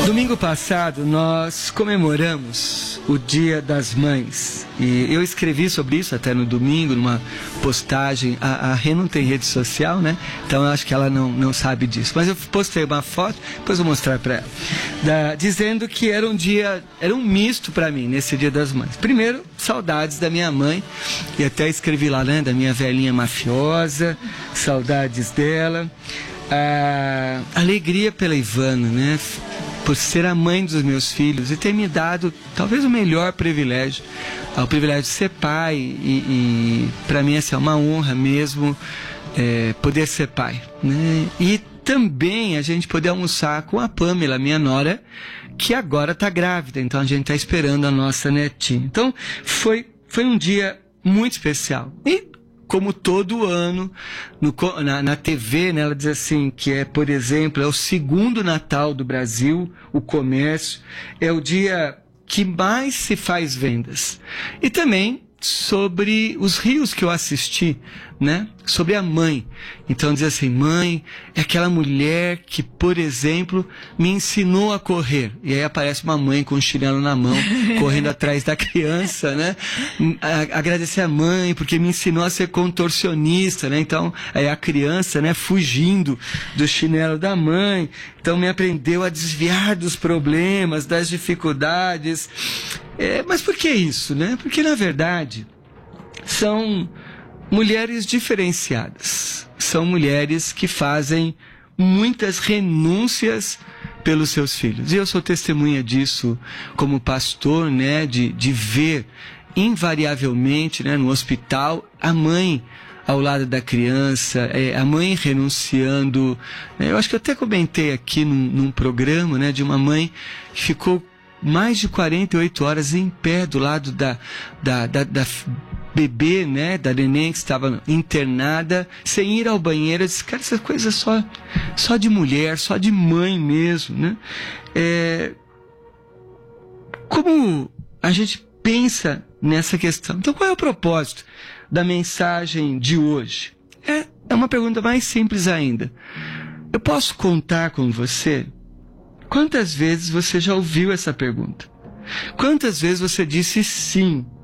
Domingo passado nós comemoramos o Dia das Mães e eu escrevi sobre isso até no domingo, numa postagem. A Rê não tem rede social, né? Então eu acho que ela não sabe disso, mas eu postei uma foto, depois eu vou mostrar para ela, dizendo que era um misto para mim nesse Dia das Mães. Primeiro, saudades da minha mãe, e até escrevi lá, né, da minha velhinha mafiosa, saudades dela. A alegria pela Ivana, né, por ser a mãe dos meus filhos e ter me dado talvez o melhor privilégio, o privilégio de ser pai, e para mim essa é uma honra mesmo, poder ser pai, né? E também a gente poder almoçar com a Pamela, minha nora, que agora está grávida, então a gente está esperando a nossa netinha. Então foi um dia muito especial. E como todo ano, na TV, né, ela diz assim, que por exemplo, é o segundo Natal do Brasil, o comércio, é o dia que mais se faz vendas. E também sobre os rios que eu assisti, né, sobre a mãe. Então diz assim, mãe é aquela mulher que, por exemplo, me ensinou a correr. E aí aparece uma mãe com um chinelo na mão, correndo atrás da criança, né? Agradecer a mãe porque me ensinou a ser contorcionista, né? Então aí a criança, né, fugindo do chinelo da mãe. Então me aprendeu a desviar dos problemas, das dificuldades. Mas por que isso, né? Porque na verdade são mulheres diferenciadas, são mulheres que fazem muitas renúncias pelos seus filhos. E eu sou testemunha disso como pastor, né, de ver invariavelmente, né, no hospital, a mãe ao lado da criança, a mãe renunciando. Eu acho que eu até comentei aqui num programa, né, de uma mãe que ficou mais de 48 horas em pé do lado da bebê, né, da neném que estava internada, sem ir ao banheiro. Eu disse, cara, essa coisa só de mulher, só de mãe mesmo, né? Como a gente pensa nessa questão? Então, qual é o propósito da mensagem de hoje? É uma pergunta mais simples ainda. Eu posso contar com você? Quantas vezes você já ouviu essa pergunta? Quantas vezes você disse sim